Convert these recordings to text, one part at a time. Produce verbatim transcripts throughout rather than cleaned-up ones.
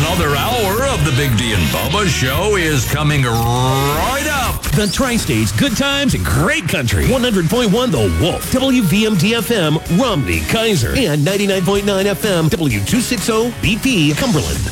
Another hour of the Big D and Bubba Show is coming right up. The Tri-States, good times and great country. one hundred point one The Wolf, W V M D F M, Romney, Kaiser, and ninety-nine point nine F M, W two sixty B P, Cumberland.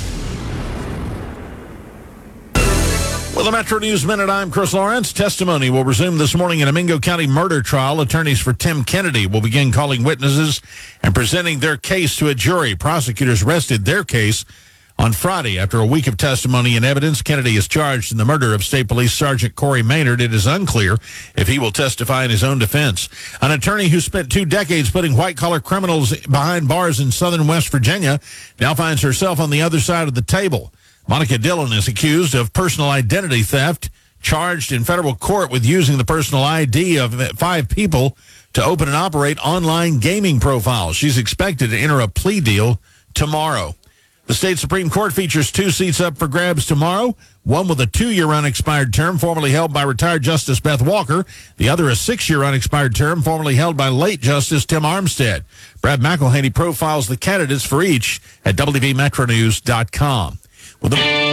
With the Metro News Minute, I'm Chris Lawrence. Testimony will resume this morning in a Mingo County murder trial. Attorneys for Tim Kennedy will begin calling witnesses and presenting their case to a jury. Prosecutors rested their case on Friday after a week of testimony and evidence. Kennedy is charged in the murder of State Police Sergeant Corey Maynard. It is unclear if he will testify in his own defense. An attorney who spent two decades putting white-collar criminals behind bars in southern West Virginia now finds herself on the other side of the table. Monica Dillon is accused of personal identity theft, charged in federal court with using the personal I D of five people to open and operate online gaming profiles. She's expected to enter a plea deal tomorrow. The state Supreme Court features two seats up for grabs tomorrow, one with a two-year unexpired term formerly held by retired Justice Beth Walker, the other a six-year unexpired term formerly held by late Justice Tim Armstead. Brad McElhaney profiles the candidates for each at W V metro news dot com. Well,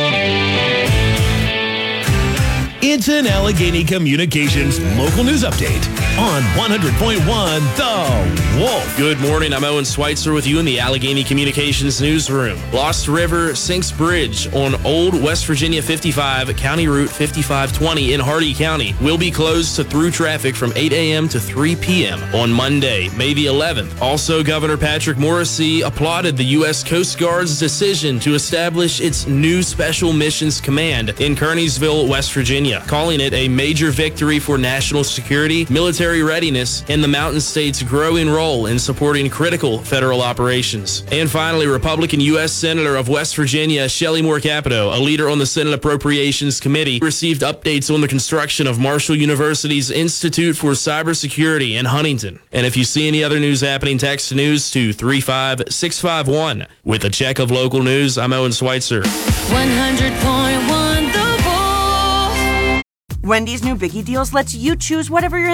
It's an Allegheny Communications local news update on one hundred point one The Wolf. Good morning. I'm Owen Schweitzer with you in the Allegheny Communications newsroom. Lost River sinks bridge on Old West Virginia fifty-five, County Route fifty-five twenty in Hardee County will be closed to through traffic from eight a.m. to three p.m. on Monday, May the eleventh. Also, Governor Patrick Morrisey applauded the U S Coast Guard's decision to establish its new Special Missions Command in Kearneysville, West Virginia, calling it a major victory for national security, military readiness, and the Mountain States' growing role in supporting critical federal operations. And finally, Republican U S Senator of West Virginia, Shelley Moore Capito, a leader on the Senate Appropriations Committee, received updates on the construction of Marshall University's Institute for Cybersecurity in Huntington. And if you see any other news happening, text news to three five six five one. With a check of local news, I'm Owen Schweitzer. one hundred point one The Wolf. Wendy's new Biggie Deals lets you choose whatever you're